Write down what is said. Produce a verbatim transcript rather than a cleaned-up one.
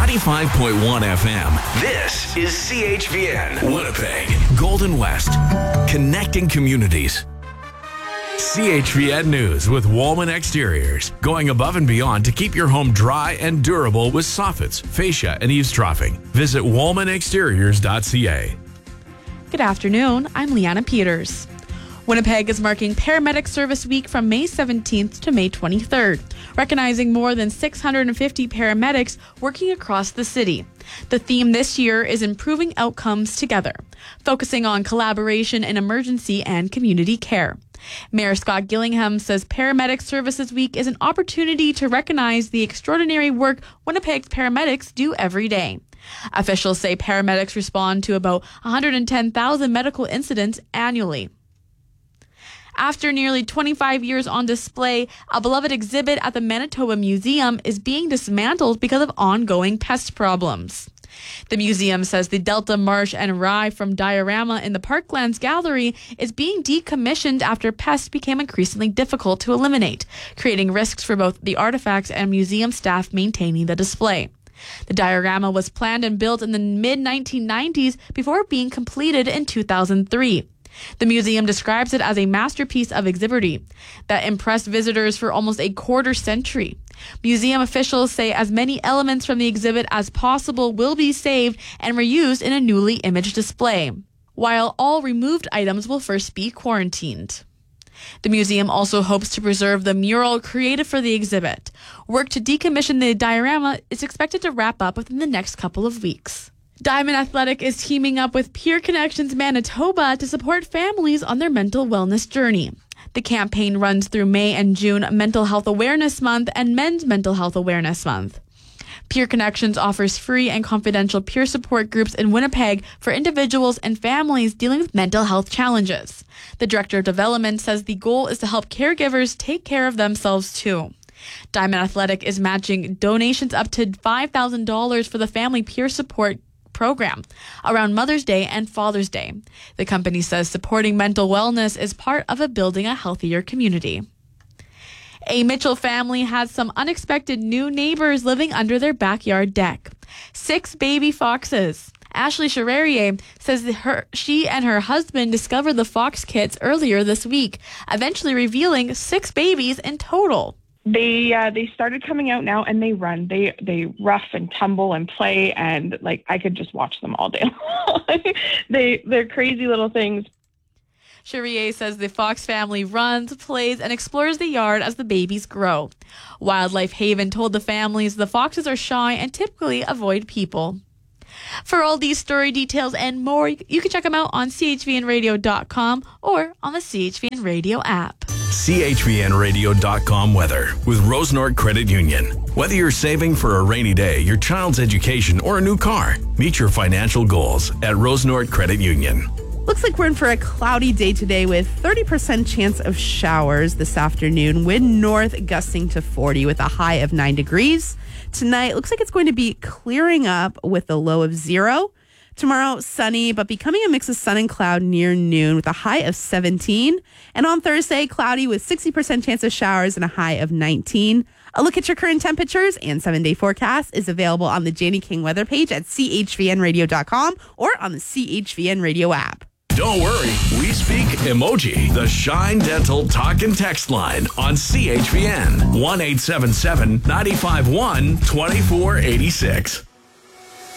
ninety-five point one F M. This is C H V N, Winnipeg, Golden West, connecting communities. C H V N News with Woolman Exteriors. Going above and beyond to keep your home dry and durable with soffits, fascia, and eavesdropping. Visit woolman exteriors dot c a. Good afternoon. I'm Leanna Peters. Winnipeg is marking Paramedic Service Week from May seventeenth to May twenty-third, recognizing more than six hundred fifty paramedics working across the city. The theme this year is Improving Outcomes Together, focusing on collaboration in emergency and community care. Mayor Scott Gillingham says Paramedic Services Week is an opportunity to recognize the extraordinary work Winnipeg's paramedics do every day. Officials say paramedics respond to about one hundred ten thousand medical incidents annually. After nearly twenty-five years on display, a beloved exhibit at the Manitoba Museum is being dismantled because of ongoing pest problems. The museum says the Delta Marsh and Rye from Diorama in the Parklands Gallery is being decommissioned after pests became increasingly difficult to eliminate, creating risks for both the artifacts and museum staff maintaining the display. The diorama was planned and built in the mid nineteen nineties before being completed in two thousand three. The museum describes it as a masterpiece of exhibitry that impressed visitors for almost a quarter century. Museum officials say as many elements from the exhibit as possible will be saved and reused in a newly imaged display, while all removed items will first be quarantined. The museum also hopes to preserve the mural created for the exhibit. Work to decommission the diorama is expected to wrap up within the next couple of weeks. Diamond Athletic is teaming up with Peer Connections Manitoba to support families on their mental wellness journey. The campaign runs through May and June Mental Health Awareness Month and Men's Mental Health Awareness Month. Peer Connections offers free and confidential peer support groups in Winnipeg for individuals and families dealing with mental health challenges. The Director of Development says the goal is to help caregivers take care of themselves too. Diamond Athletic is matching donations up to five thousand dollars for the Family Peer Support program around Mother's Day and Father's Day. The company says supporting mental wellness is part of a building a healthier community. A Mitchell family has some unexpected new neighbors living under their backyard deck. Six baby foxes. Ashley Charrerier says that her, she and her husband discovered the fox kits earlier this week, eventually revealing six babies in total. They uh, they started coming out now, and they run. They they rough and tumble and play, and like I could just watch them all day long. they they're crazy little things. Charrier says the fox family runs, plays, and explores the yard as the babies grow. Wildlife Haven told the families the foxes are shy and typically avoid people. For all these story details and more, you can check them out on c h v n radio dot com or on the C H V N Radio app. C H V N radio dot com weather with Rosenort Credit Union. Whether you're saving for a rainy day, your child's education, or a new car, meet your financial goals at Rosenort Credit Union. Looks like we're in for a cloudy day today with thirty percent chance of showers this afternoon. Wind north gusting to forty with a high of nine degrees. Tonight, looks like it's going to be clearing up with a low of zero. Tomorrow, sunny, but becoming a mix of sun and cloud near noon with a high of seventeen. And on Thursday, cloudy with sixty percent chance of showers and a high of nineteen. A look at your current temperatures and seven-day forecast is available on the Janie King weather page at c h v n radio dot com or on the C H V N Radio app. Don't worry, we speak emoji. The Shine Dental Talk and Text line on C H V N. one eight seven seven, nine five one, two four eight six.